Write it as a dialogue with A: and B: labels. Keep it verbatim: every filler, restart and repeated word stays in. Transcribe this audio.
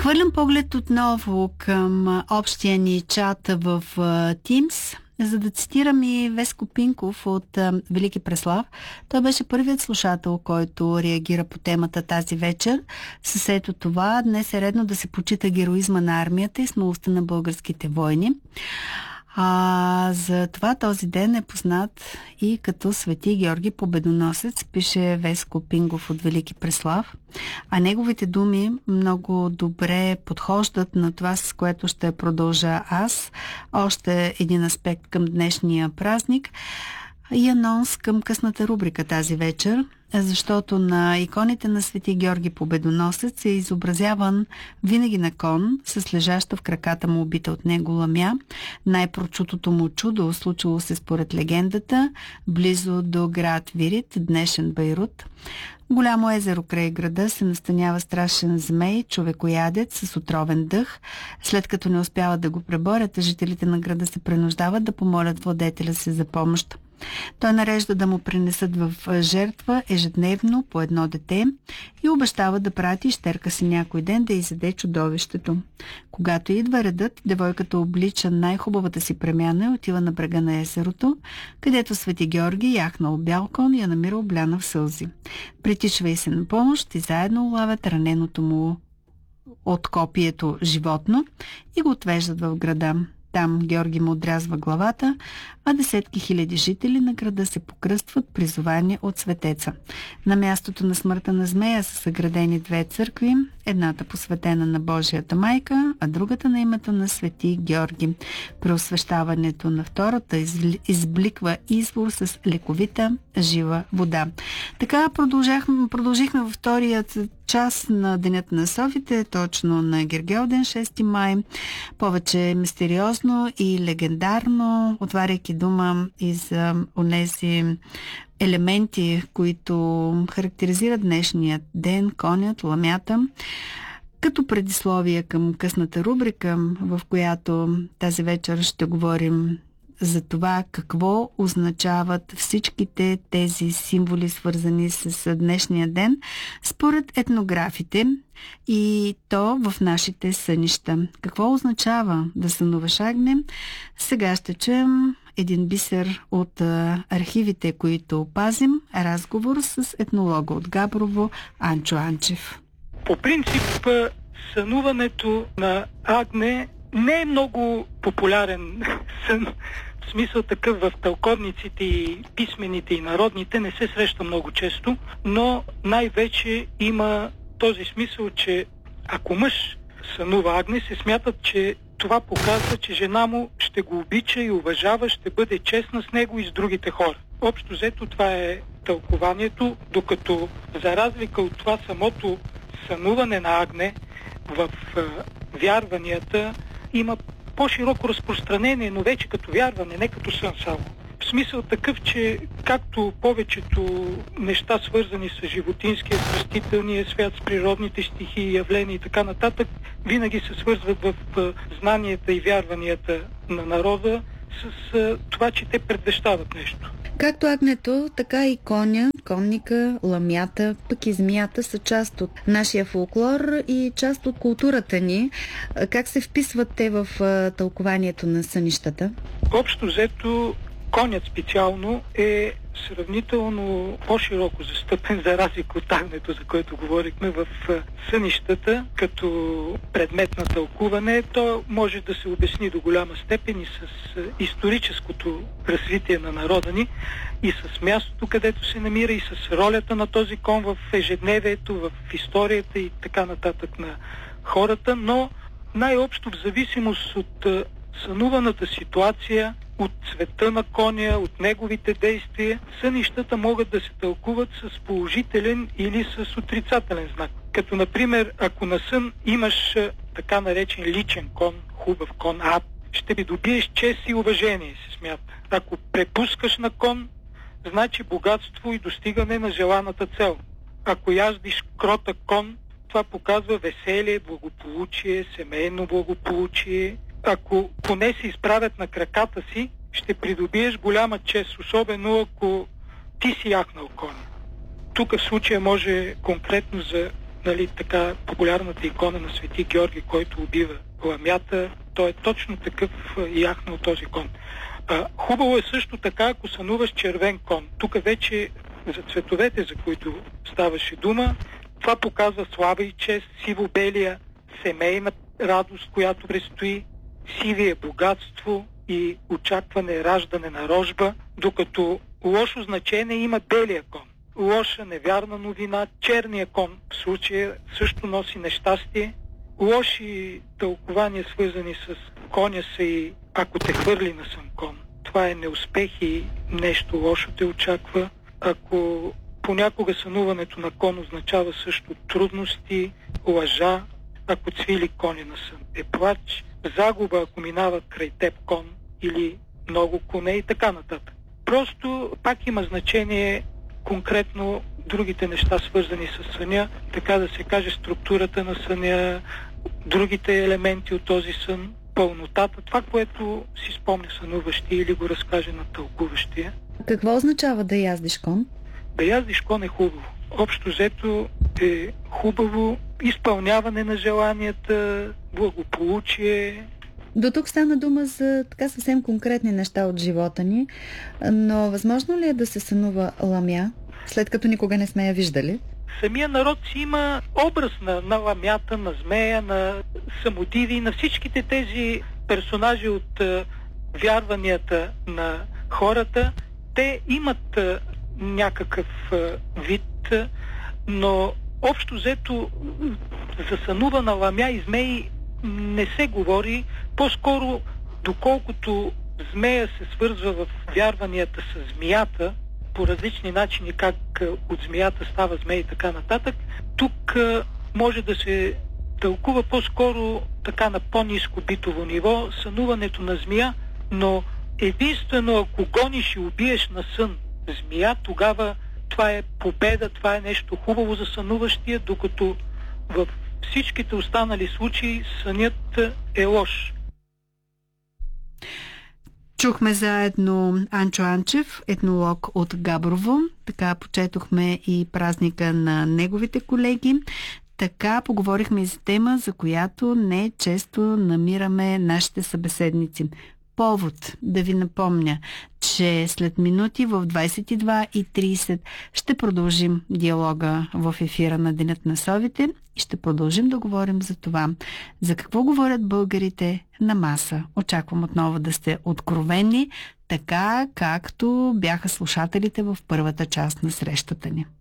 A: Хвърлям поглед отново към общия ни чат в Teams, за да цитирам и Веско Пинков от Велики Преслав. Той беше първият слушател, който реагира по темата тази вечер. С ето това, днес е редно да се почита героизма на армията и смелостта на българските войни. А за това този ден е познат и като Свети Георги Победоносец, пише Веско Пингов от Велики Преслав. А неговите думи много добре подхождат на това, с което ще продължа аз. Още един аспект към днешния празник и анонс към късната рубрика тази вечер, защото на иконите на Свети Георги Победоносец е изобразяван винаги на кон, с лежаща в краката му убита от него ламя. Най-прочутото му чудо случило се според легендата близо до град Вирит, днешен Бейрут. Голямо езеро край града се настанява страшен змей, човекоядец с отровен дъх. След като не успяват да го преборят, жителите на града се принуждават да помолят владетеля си за помощ. Той нарежда да му принесат в жертва ежедневно по едно дете и обещава да прати щерка си някой ден да изяде чудовището. Когато идва редът, девойката облича най-хубавата си премяна и отива на брега на езерото, където Свети Георги, яхнал бял кон, я намира обляна в сълзи. Притичва и се на помощ и заедно улавят раненото му от копието животно и го отвеждат в града. Там Георги му отрязва главата, а десетки хиляди жители на града се покръстват, призовани от светеца. На мястото на смъртта на змея са съградени две църкви, едната посветена на Божията майка, а другата на името на Свети Георги. При освещаването на втората избликва извор с лековита жива вода. Така продължихме във вторият час на Денят на Софите, точно на Гергьовден, шести май. Повече мистериозно и легендарно, отваряйки дума и за онези елементи, които характеризират днешният ден, конят, ламята. Като предисловие към късната рубрика, в която тази вечер ще говорим за това какво означават всичките тези символи, свързани с днешния ден, според етнографите и то в нашите сънища. Какво означава да сънуваш агне? Сега ще чуем един бисер от архивите, които пазим. Разговор с етнолога от Габрово Анчо Анчев.
B: По принцип, сънуването на агне не е много популярен сън. В смисъл такъв в тълковниците и писмените и народните не се среща много често, но най-вече има този смисъл, че ако мъж сънува агне, се смятат, че това показва, че жена му ще го обича и уважава, ще бъде честна с него и с другите хора. Общо взето това е тълкованието, докато за разлика от това самото сънуване на агне в е, вярванията има по-широко разпространение, но вече като вярване, не като сън само. В смисъл такъв, че както повечето неща, свързани с животинския, с растителния свят, с природните стихии, явления и така нататък, винаги се свързват в знанията и вярванията на народа с това, че те предвещават нещо.
A: Както агнето, така и коня, конника, ламята, пък и змията са част от нашия фолклор и част от културата ни. Как се вписват те в тълкованието на сънищата?
B: Общо взето, конят специално е сравнително по-широко застъпен, за разлика от агнето, за което говорихме в сънищата, като предмет на тълкуване. То може да се обясни до голяма степен и с историческото развитие на народа ни, и с мястото, където се намира, и с ролята на този кон в ежедневието, в историята и така нататък на хората, но най-общо в зависимост от сънуваната ситуация, от цвета на коня, от неговите действия, сънищата могат да се тълкуват с положителен или с отрицателен знак. Като, например, ако на сън имаш така наречен личен кон, хубав кон, а ще придобиеш чест и уважение, се смята. Ако препускаш на кон, значи богатство и достигане на желаната цел. Ако яздиш кротък кон, това показва веселие, благополучие, семейно благополучие. Ако коне се изправят на краката си, ще придобиеш голяма чест, особено ако ти си яхнал коня. Тук в случая може конкретно за нали, така популярната икона на Свети Георги, който убива ламята. Той е точно такъв яхнал този кон. А, хубаво е също така, ако сънуваш червен кон. Тук вече за цветовете, за които ставаше дума, това показва слава и чест, сиво-белия, семейна радост, която предстои, сивие богатство и очакване раждане на рожба, докато лошо значение има белия кон. Лоша, невярна новина, черния кон в случая също носи нещастие. Лоши тълкования, свързани с коня, са и ако те хвърли на сам кон. Това е неуспех и нещо лошо те очаква. Ако понякога сънуването на кон означава също трудности, лъжа, ако цвили коня на сън е плач, загуба, ако минава край теб кон или много коне и така нататък. Просто пак има значение конкретно другите неща, свързани с съня, така да се каже структурата на съня, другите елементи от този сън, пълнотата, това, което си спомня сънуващия или го разкаже на тълкуващия.
A: Какво означава да яздиш кон?
B: Да яздиш кон е хубаво. Общо взето е хубаво изпълняване на желанията, благополучие.
A: До тук стана дума за така съвсем конкретни неща от живота ни, но възможно ли е да се сънува ламя, след като никога не сме я виждали?
B: Самия народ си има образ на, на ламята, на змея, на самодиви, на всичките тези персонажи от а, вярванията на хората. Те имат а, някакъв а, вид, а, но общо взето за сънува на ламя и змеи не се говори. По-скоро, доколкото змея се свързва в вярванията с змията, по различни начини, как от змията става змея и така нататък, тук може да се тълкува по-скоро така на по-ниско битово ниво сънуването на змия, но единствено ако гониш и убиеш на сън змия, тогава това е победа, това е нещо хубаво за сънуващия, докато в всичките останали случаи сънят е лош.
A: Чухме заедно Анчо Анчев, етнолог от Габрово. Така почетохме и празника на неговите колеги. Така поговорихме и за тема, за която не често намираме нашите събеседници. Повод да ви напомня, че след минути в двайсет и два и трийсет ще продължим диалога в ефира на Денят на совите и ще продължим да говорим за това. За какво говорят българите на маса? Очаквам отново да сте откровени, така както бяха слушателите в първата част на срещата ни.